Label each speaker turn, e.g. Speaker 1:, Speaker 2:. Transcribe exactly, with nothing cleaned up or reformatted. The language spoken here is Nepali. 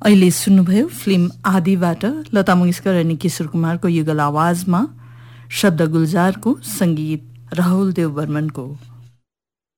Speaker 1: अहिले सुन्नुभयो फिल्म आदिबाट लता मंगेशकर अनि किशोर कुमारको युगल आवाजमा शब्द गुलजारको, संगीत राहुल देव बर्मनको।